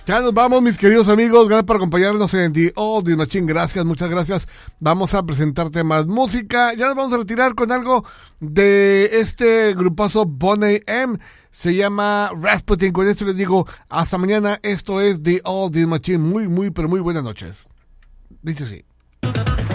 Ya nos vamos, mis queridos amigos. Gracias por acompañarnos en The Oldie Machine. Gracias, muchas gracias. Vamos a presentarte más música. Ya nos vamos a retirar con algo de este grupazo Boney M. Se llama Rasputin. Con esto les digo hasta mañana. Esto es The Oldie Machine. Muy, pero muy buenas noches. Dice así.